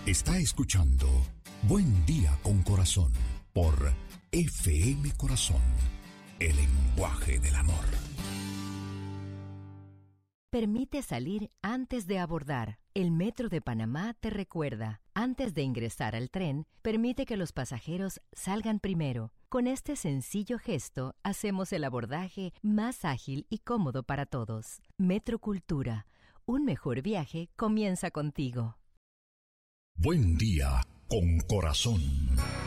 Está escuchando Buen Día con Corazón por FM Corazón, el lenguaje del amor. Permite salir antes de abordar. El Metro de Panamá te recuerda, antes de ingresar al tren, permite que los pasajeros salgan primero. Con este sencillo gesto, hacemos el abordaje más ágil y cómodo para todos. Metro Cultura, un mejor viaje comienza contigo. Buen Día con Corazón.